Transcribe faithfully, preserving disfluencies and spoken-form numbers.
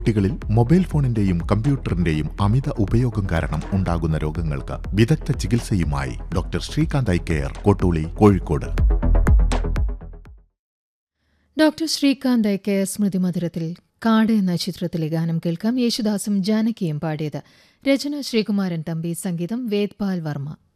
കുട്ടികളിൽ മൊബൈൽ ഫോണിന്റെയും കമ്പ്യൂട്ടറിന്റെയും അമിത ഉപയോഗം കാരണം ഉണ്ടാകുന്ന രോഗങ്ങൾക്ക് വിദഗ്ധ ചികിത്സയുമായി doctor Srikanth eye care, Kottooli, Kozhikode. Doctor Srikanth eye care സ്മൃതി മധുരത്തിൽ കാട് എന്ന ചിത്രത്തിലെ ഗാനം കേൾക്കാം. യേശുദാസും ജാനകിയും പാടിയത്. രചന ശ്രീകുമാരൻ തമ്പി, സംഗീതം വേദ്പാൽ വർമ്മ.